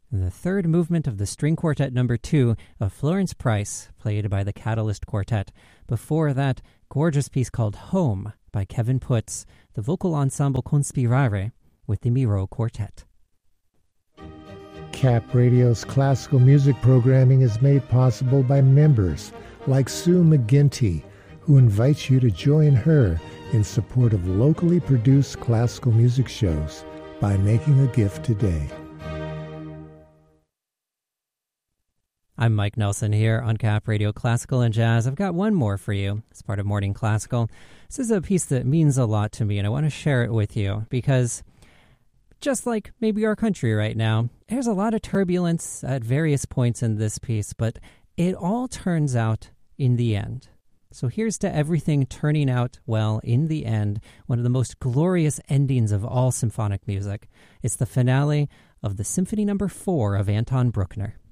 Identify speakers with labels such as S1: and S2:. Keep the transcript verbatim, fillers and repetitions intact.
S1: and the third movement of the String Quartet number two of Florence Price, played by the Catalyst Quartet. Before that, gorgeous piece called Home by Kevin Putz, the vocal ensemble Conspirare with the Miro Quartet.
S2: Cap Radio's classical music programming is made possible by members like Sue McGinty, who invites you to join her in support of locally produced classical music shows by making a gift today.
S1: I'm Mike Nelson here on Cap Radio Classical and Jazz. I've got one more for you as part of Morning Classical. This is a piece that means a lot to me, and I want to share it with you because just like maybe our country right now, there's a lot of turbulence at various points in this piece, but it all turns out in the end. So here's to everything turning out well in the end, one of the most glorious endings of all symphonic music. It's the finale of the Symphony Number four of Anton Bruckner.